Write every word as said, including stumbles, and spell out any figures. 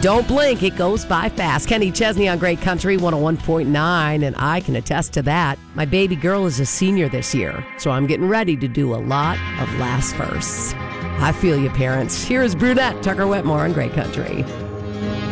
Don't blink, it goes by fast. Kenny Chesney on Great Country one oh one point nine, and I can attest to that. My baby girl is a senior this year, so I'm getting ready to do a lot of last verse. I feel you, parents. Here is Brunette Tucker Wetmore on Great Country.